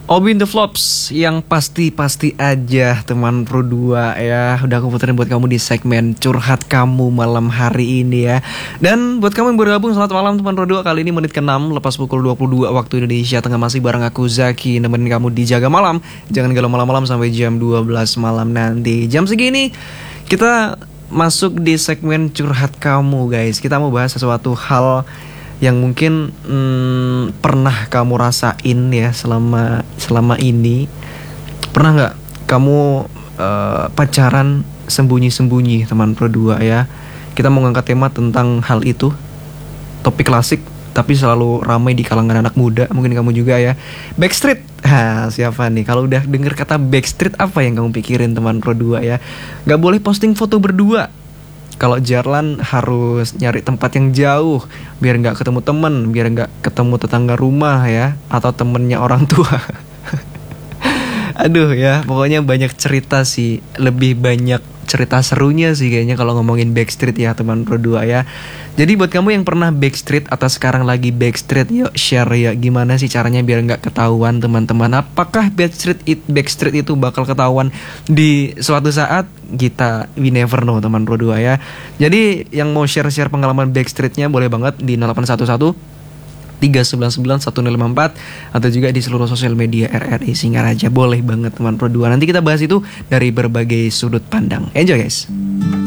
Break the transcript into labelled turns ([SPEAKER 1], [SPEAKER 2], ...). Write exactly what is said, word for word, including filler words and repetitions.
[SPEAKER 1] Obin the Flops yang pasti-pasti aja teman Pro dua ya. Udah aku puterin buat kamu di segmen Curhat Kamu malam hari ini ya. Dan buat kamu yang baru gabung, selamat malam teman Pro dua. Kali ini menit keenam lepas pukul dua puluh dua waktu Indonesia Tengah. Masih bareng aku Zaki nemenin kamu di Jaga Malam. Jangan galau malam-malam sampai jam dua belas malam nanti. Jam segini kita masuk di segmen Curhat Kamu guys. Kita mau bahas sesuatu hal yang mungkin hmm, pernah kamu rasain ya selama selama ini. Pernah nggak kamu uh, pacaran sembunyi-sembunyi teman Pro dua ya? Kita mau ngangkat tema tentang hal itu. Topik klasik tapi selalu ramai di kalangan anak muda. Mungkin kamu juga ya. Backstreet. Ha, siapa nih? Kalau udah denger kata Backstreet, apa yang kamu pikirin teman Pro dua ya? Gak boleh posting foto berdua. Kalau jalan harus nyari tempat yang jauh, biar nggak ketemu temen, biar nggak ketemu tetangga rumah ya, atau temennya orang tua. Aduh ya, pokoknya banyak cerita sih, lebih banyak cerita serunya sih kayaknya kalau ngomongin Backstreet ya teman Pro dua ya. Jadi buat kamu yang pernah Backstreet atau sekarang lagi Backstreet, yuk share ya gimana sih caranya biar nggak ketahuan teman-teman. Apakah Backstreet it, Backstreet itu bakal ketahuan di suatu saat? Kita we never know teman Pro dua ya. Jadi yang mau share-share pengalaman Backstreetnya boleh banget di nol delapan satu satu tiga sembilan sembilan satu nol lima empat atau juga di seluruh sosial media R R I Singaraja. Boleh banget teman Pro dua. Nanti kita bahas itu dari berbagai sudut pandang. Enjoy guys.